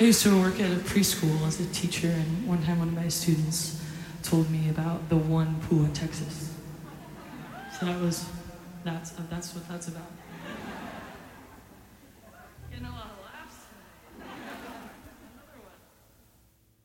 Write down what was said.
I used to work at a preschool as a teacher, and one time one of my students told me about the one pool in Texas. So that's what that's about.